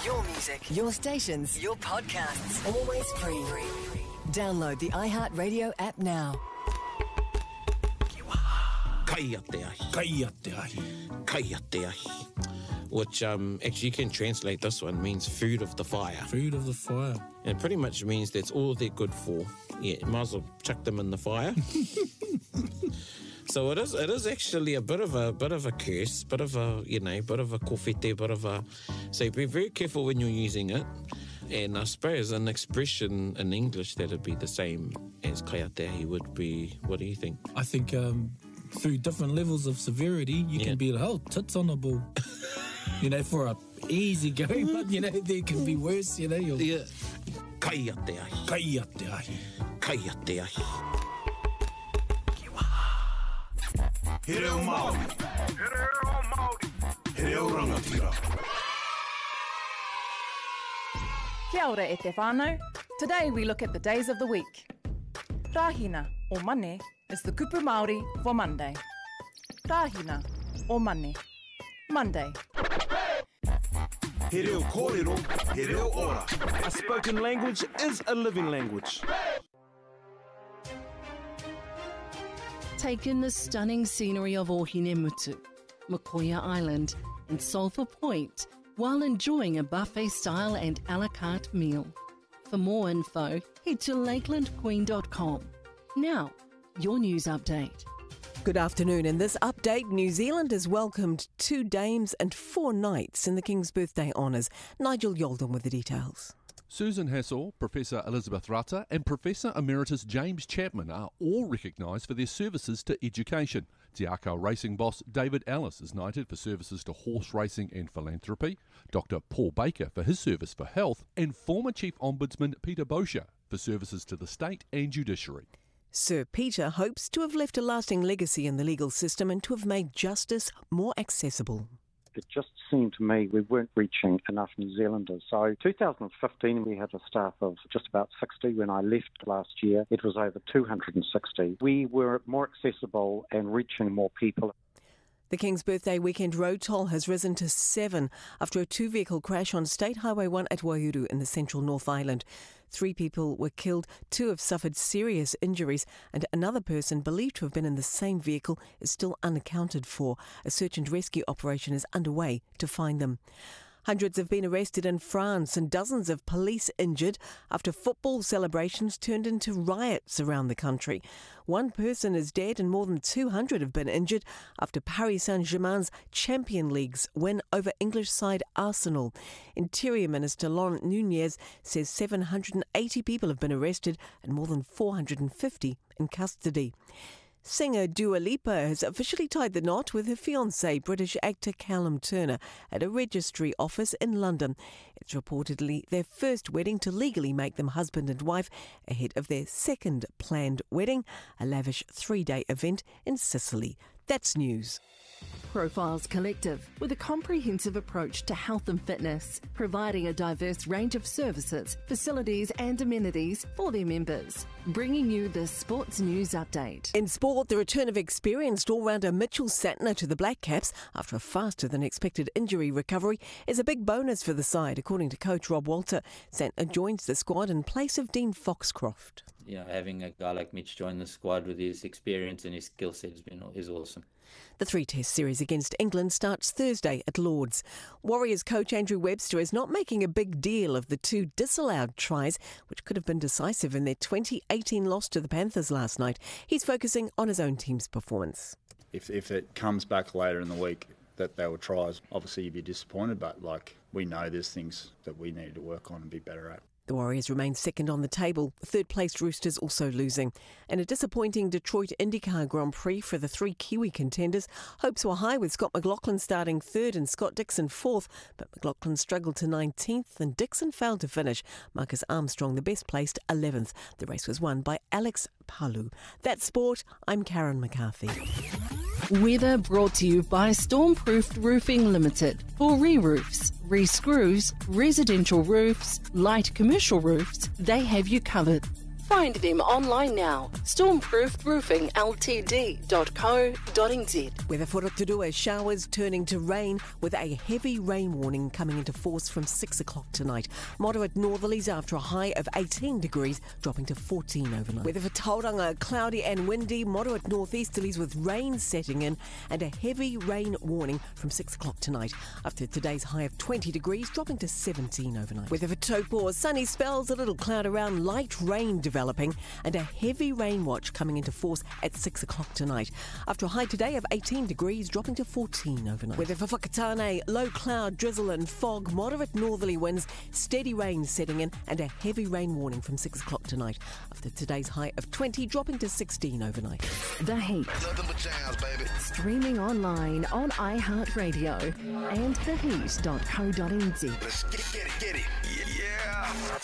Your music, your stations, your podcasts, always free. Download the iHeartRadio app now. Kaya te ahi. Kaya te ahi. Kaya te ahi. Which actually you can translate this one, means food of the fire. Food of the fire. And it pretty much means that's all they're good for. Yeah, you might as well chuck them in the fire. So it is actually a bit of a curse, bit of a kofete, bit of a. So be very careful when you're using it. And I suppose an expression in English that'd be the same as kaya te ahi would be. What do you think? I think through different levels of severity, you can be like, tits on a ball. For a easy go, but there can be worse. Yeah. Kaya te ahi. Kaya te ahi. Kaya te ahi. He reo Māori. He reo rangatira. Kia ora e te whānau. Today we look at the days of the week. Rahina, or Mane, is the kupu Māori for Monday. Rahina, or Mane. Monday. He reo kōrero, he reo ora. A spoken language is a living language. Take in the stunning scenery of Ohinemutu, Makoia Island and Sulphur Point while enjoying a buffet-style and a la carte meal. For more info, head to lakelandqueen.com. Now, your news update. Good afternoon. In this update, New Zealand has welcomed 2 dames and 4 knights in the King's Birthday honours. Nigel Yolden with the details. Susan Hassel, Professor Elizabeth Rata and Professor Emeritus James Chapman are all recognised for their services to education. Te Akau racing boss David Ellis is knighted for services to horse racing and philanthropy, Dr Paul Baker for his service for health, and former Chief Ombudsman Peter Boscher for services to the state and judiciary. Sir Peter hopes to have left a lasting legacy in the legal system and to have made justice more accessible. It just seemed to me we weren't reaching enough New Zealanders. So 2015 we had a staff of just about 60. When I left last year, it was over 260. We were more accessible and reaching more people. The King's Birthday weekend road toll has risen to 7 after a 2-vehicle crash on State Highway 1 at Waihuru in the central North Island. 3 people were killed, 2 have suffered serious injuries, and another person believed to have been in the same vehicle is still unaccounted for. A search and rescue operation is underway to find them. Hundreds have been arrested in France and dozens of police injured after football celebrations turned into riots around the country. 1 person is dead and more than 200 have been injured after Paris Saint-Germain's Champions League's win over English side Arsenal. Interior Minister Laurent Nunez says 780 people have been arrested and more than 450 in custody. Singer Dua Lipa has officially tied the knot with her fiancé, British actor Callum Turner, at a registry office in London. It's reportedly their first wedding to legally make them husband and wife ahead of their second planned wedding, a lavish 3-day event in Sicily. That's news. Profiles Collective, with a comprehensive approach to health and fitness, providing a diverse range of services, facilities and amenities for their members. Bringing you the Sports News Update. In sport, the return of experienced all-rounder Mitchell Santner to the Black Caps after a faster-than-expected injury recovery is a big bonus for the side, according to coach Rob Walter. Santner joins the squad in place of Dean Foxcroft. Having a guy like Mitch join the squad with his experience and his skill set is awesome. The 3-test series against England starts Thursday at Lord's. Warriors coach Andrew Webster is not making a big deal of the 2 disallowed tries, which could have been decisive in their 2018 loss to the Panthers last night. He's focusing on his own team's performance. If it comes back later in the week that they were tries, obviously you'd be disappointed, but we know there's things that we need to work on and be better at. The Warriors remain second on the table, third-placed Roosters also losing. In a disappointing Detroit IndyCar Grand Prix for the 3 Kiwi contenders, hopes were high with Scott McLaughlin starting third and Scott Dixon fourth, but McLaughlin struggled to 19th and Dixon failed to finish. Marcus Armstrong, the best-placed, 11th. The race was won by Alex Palu. That's sport. I'm Karen McCarthy. Weather brought to you by Stormproofed Roofing Limited. For re-roofs, re-screws, residential roofs, light commercial roofs, they have you covered. Find them online now. Stormproofroofing.ltd.co.nz. Weather for Rotorua, showers turning to rain with a heavy rain warning coming into force from 6 o'clock tonight. Moderate northerlies after a high of 18 degrees, dropping to 14 overnight. Weather for Tauranga, cloudy and windy, moderate northeasterlies with rain setting in and a heavy rain warning from 6 o'clock tonight. After today's high of 20 degrees, dropping to 17 overnight. Weather for Taupo, sunny spells, a little cloud around, light rain developing and a heavy rain watch coming into force at 6 o'clock tonight. After a high today of 18 degrees, dropping to 14 overnight. Weather for Whakatane, low cloud, drizzle and fog, moderate northerly winds, steady rain setting in and a heavy rain warning from 6 o'clock tonight. After today's high of 20, dropping to 16 overnight. The Heat. Streaming online on iHeartRadio and theheat.co.nz. Let's get it. Yeah.